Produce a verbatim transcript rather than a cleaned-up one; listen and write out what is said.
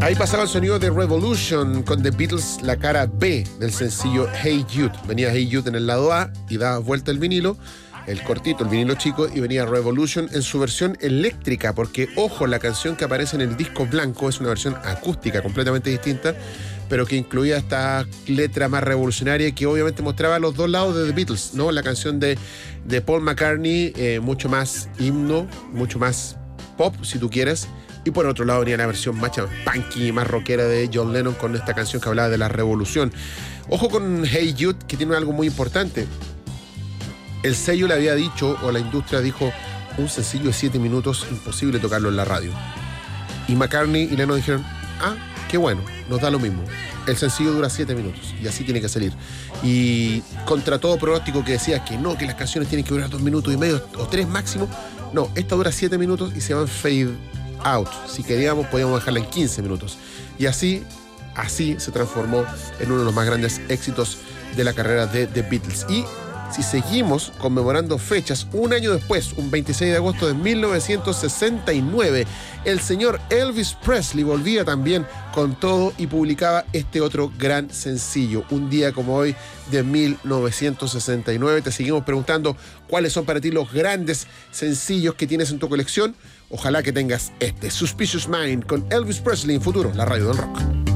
Ahí pasaba el sonido de Revolution con The Beatles, la cara B del sencillo Hey Jude. Venía Hey Jude en el lado A y daba vuelta el vinilo, el cortito, el vinilo chico, y venía Revolution en su versión eléctrica, porque, ojo, la canción que aparece en el disco blanco es una versión acústica completamente distinta, pero que incluía esta letra más revolucionaria que obviamente mostraba los dos lados de The Beatles, ¿no? La canción de, de Paul McCartney, eh, mucho más himno, mucho más pop, si tú quieres, y por otro lado venía la versión más punky, más rockera de John Lennon con esta canción que hablaba de la revolución. Ojo con Hey Jude, que tiene algo muy importante. El sello le había dicho, o la industria dijo, un sencillo de siete minutos, imposible tocarlo en la radio. Y McCartney y Lennon dijeron, ah, qué bueno, nos da lo mismo. El sencillo dura siete minutos y así tiene que salir. Y contra todo pronóstico que decía que no, que las canciones tienen que durar dos minutos y medio o tres máximo, no, esta dura siete minutos y se va en fade out. Si queríamos, podíamos dejarla en quince minutos. Y así, así se transformó en uno de los más grandes éxitos de la carrera de The Beatles. Y si seguimos conmemorando fechas, un año después, un veintiséis de agosto de mil novecientos sesenta y nueve, el señor Elvis Presley volvía también con todo y publicaba este otro gran sencillo. Un día como hoy de mil novecientos sesenta y nueve. Te seguimos preguntando cuáles son para ti los grandes sencillos que tienes en tu colección. Ojalá que tengas este, Suspicious Mind, con Elvis Presley en Futuro, la radio del rock.